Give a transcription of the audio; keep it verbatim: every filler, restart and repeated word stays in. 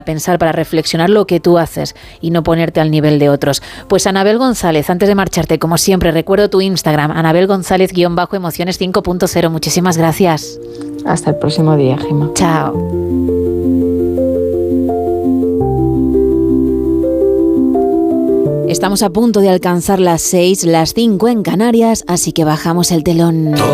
pensar, para reflexionar lo que tú haces y no ponerte al nivel de otros. Pues Anabel González, antes de marcharte, como siempre, recuerdo tu Instagram, Anabel González guión bajo emociones cinco punto cero. Muchísimas gracias. Hasta el próximo día, Gemma. Chao. Estamos a punto de alcanzar las seis, las cinco en Canarias, así que bajamos el telón.